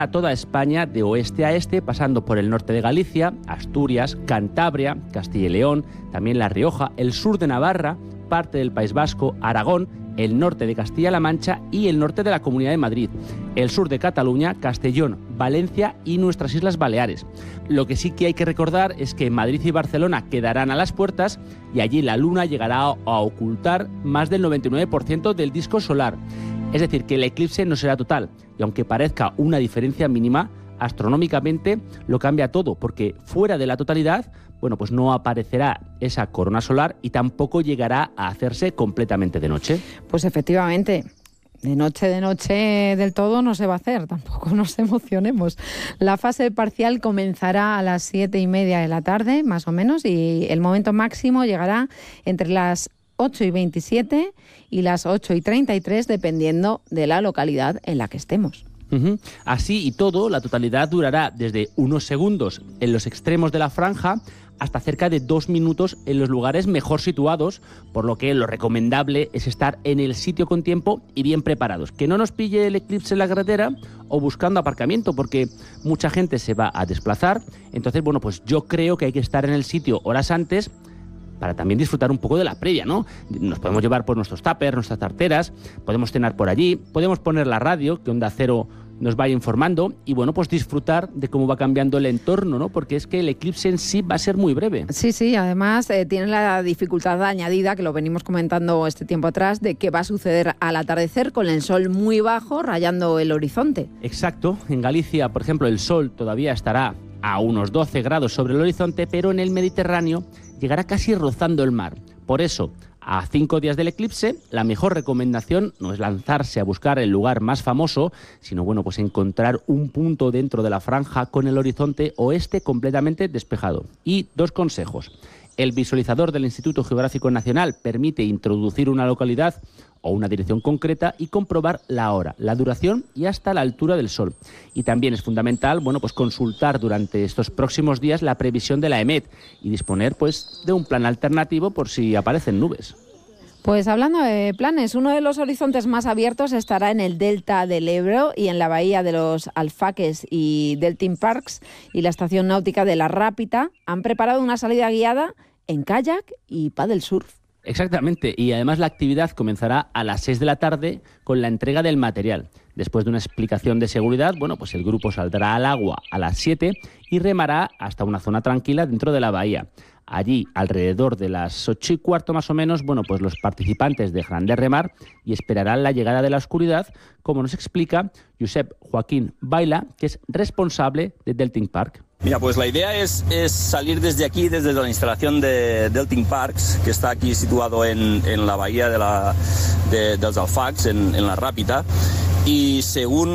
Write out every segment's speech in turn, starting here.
a toda España de oeste a este, pasando por el norte de Galicia, Asturias, Cantabria, Castilla y León, también La Rioja, el sur de Navarra, parte del País Vasco, Aragón, el norte de Castilla-La Mancha y el norte de la Comunidad de Madrid, el sur de Cataluña, Castellón, Valencia y nuestras Islas Baleares. Lo que sí que hay que recordar es que Madrid y Barcelona quedarán a las puertas y allí la luna llegará a ocultar más del 99% del disco solar. Es decir, que el eclipse no será total, y aunque parezca una diferencia mínima, astronómicamente lo cambia todo, porque fuera de la totalidad, bueno, pues no aparecerá esa corona solar y tampoco llegará a hacerse completamente de noche. Pues efectivamente, de noche del todo no se va a hacer, tampoco nos emocionemos. La fase parcial comenzará a las 7:30 de la tarde, más o menos, y el momento máximo llegará entre las 8:27 y las 8:33, dependiendo de la localidad en la que estemos. Así y todo, la totalidad durará desde unos segundos en los extremos de la franja hasta cerca de 2 minutos en los lugares mejor situados, por lo que lo recomendable es estar en el sitio con tiempo y bien preparados. Que no nos pille el eclipse en la carretera o buscando aparcamiento, porque mucha gente se va a desplazar. Entonces, bueno, pues yo creo que hay que estar en el sitio horas antes para también disfrutar un poco de la previa, ¿no? Nos podemos llevar por nuestros tuppers, nuestras tarteras, podemos cenar por allí, podemos poner la radio, que Onda Cero nos vaya informando, y bueno, pues disfrutar de cómo va cambiando el entorno, ¿no? Porque es que el eclipse en sí va a ser muy breve. Sí, además tiene la dificultad añadida, que lo venimos comentando este tiempo atrás, de que va a suceder al atardecer con el sol muy bajo rayando el horizonte. Exacto, en Galicia, por ejemplo, el sol todavía estará a unos 12 grados sobre el horizonte, pero en el Mediterráneo llegará casi rozando el mar. Por eso, a 5 días del eclipse, la mejor recomendación no es lanzarse a buscar el lugar más famoso, sino bueno, pues encontrar un punto dentro de la franja con el horizonte oeste completamente despejado. Y 2 consejos. El visualizador del Instituto Geográfico Nacional permite introducir una localidad o una dirección concreta y comprobar la hora, la duración y hasta la altura del sol. Y también es fundamental, bueno, pues consultar durante estos próximos días la previsión de la EMET y disponer, pues, de un plan alternativo por si aparecen nubes. Pues hablando de planes, uno de los horizontes más abiertos estará en el delta del Ebro y en la bahía de los Alfaques y Delting Parks, y la estación náutica de La Rápita han preparado una salida guiada en kayak y paddle surf. Exactamente, y además la actividad comenzará a las 6 de la tarde con la entrega del material. Después de una explicación de seguridad, bueno, pues el grupo saldrá al agua a las 7 y remará hasta una zona tranquila dentro de la bahía. Allí, alrededor de las 8:15 más o menos, bueno, pues los participantes dejarán de remar y esperarán la llegada de la oscuridad, como nos explica Josep Joaquín Baila, que es responsable de Delting Park. Mira, pues la idea es salir desde aquí, desde la instalación de Delting Parks, que está aquí situado en la bahía de los Alfacs, en La Rápita. Y según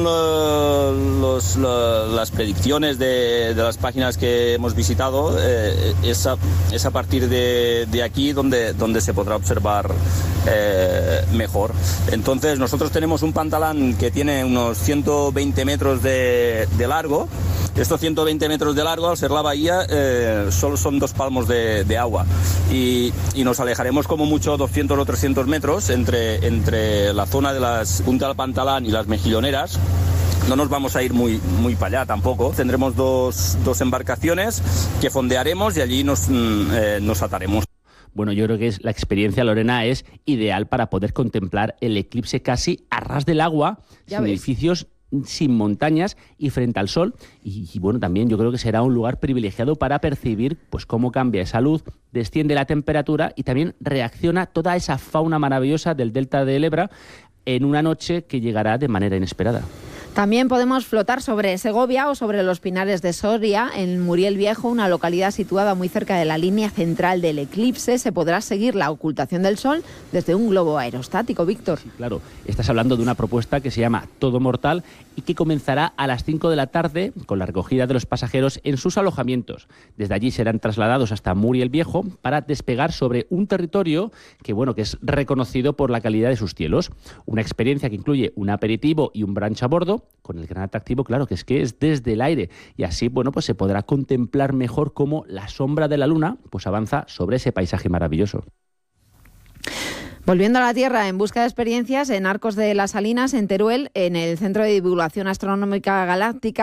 las predicciones de las páginas que hemos visitado, es a partir de aquí donde se podrá observar mejor. Entonces nosotros tenemos un pantalón que tiene unos 120 metros de largo. Estos 120 metros de largo, al ser la bahía, solo son 2 palmos de agua. Y nos alejaremos como mucho 200 o 300 metros entre la zona de las punta del pantalón y las mejilloneras. No nos vamos a ir muy para allá tampoco. Tendremos dos embarcaciones que fondearemos y allí nos ataremos. Bueno, yo creo que la experiencia, Lorena, es ideal para poder contemplar el eclipse casi a ras del agua, sin edificios, sin montañas y frente al sol. Y bueno, también yo creo que será un lugar privilegiado para percibir pues cómo cambia esa luz, desciende la temperatura y también reacciona toda esa fauna maravillosa del delta del Ebro en una noche que llegará de manera inesperada. También podemos flotar sobre Segovia o sobre los Pinares de Soria, en Muriel Viejo, una localidad situada muy cerca de la línea central del eclipse. Se podrá seguir la ocultación del sol desde un globo aerostático, Víctor. Sí, claro, estás hablando de una propuesta que se llama Todo Mortal y que comenzará a las 5 de la tarde con la recogida de los pasajeros en sus alojamientos. Desde allí serán trasladados hasta Muriel Viejo para despegar sobre un territorio que es reconocido por la calidad de sus cielos. Una experiencia que incluye un aperitivo y un brunch a bordo, con el gran atractivo, claro, que es desde el aire. Y así, pues se podrá contemplar mejor cómo la sombra de la luna pues avanza sobre ese paisaje maravilloso. Volviendo a la Tierra, en busca de experiencias, en Arcos de las Salinas, en Teruel, en el Centro de Divulgación Astronómica Galáctica,